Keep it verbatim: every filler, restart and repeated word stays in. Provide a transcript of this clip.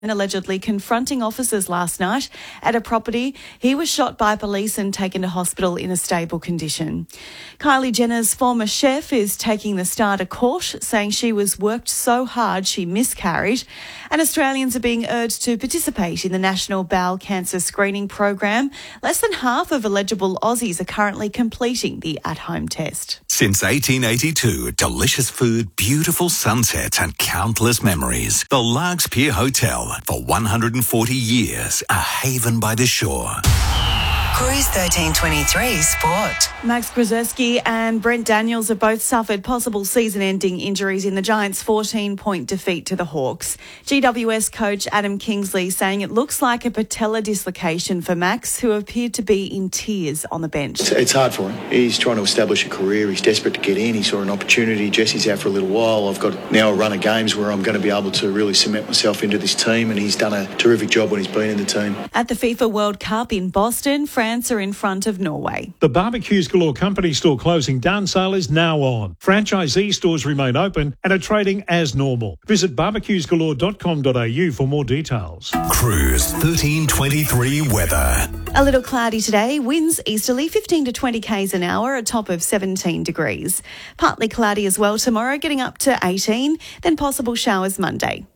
allegedly confronting officers last night at a property. He was shot by police and taken to hospital in a stable condition. Kylie Jenner's former chef is taking the star to court, saying she was worked so hard she miscarried. And Australians are being urged to participate in the National Bowel Cancer Screening Program. Less than half of eligible Aussies are currently completing the at-home test. Since eighteen eighty-two, delicious food, beautiful sunsets and countless memories. The Largs Pier Hotel. For one hundred forty years, a haven by the shore. Cruise thirteen twenty-three Sport. Max Krzyzewski and Brent Daniels have both suffered possible season-ending injuries in the Giants' fourteen-point defeat to the Hawks. G W S coach Adam Kingsley saying it looks like a patella dislocation for Max, who appeared to be in tears on the bench. It's, it's hard for him. He's trying to establish a career. He's desperate to get in. He saw an opportunity. Jesse's out for a little while. I've got now a run of games where I'm going to be able to really cement myself into this team, and he's done a terrific job when he's been in the team. At the FIFA World Cup in Boston, France are in front of Norway. The Barbecues Galore company store closing down sale is now on. Franchisee stores remain open and are trading as normal. Visit barbecues galore dot com dot a u for more details. Cruise thirteen twenty-three weather. A little cloudy today, winds easterly fifteen to twenty k's an hour, a top of seventeen degrees. Partly cloudy as well tomorrow, getting up to eighteen, then possible showers Monday.